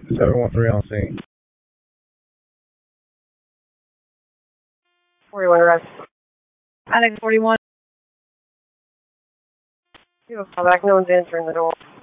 713 on scene. 41 arrest. I think 41. You have a callback. No one's answering the door.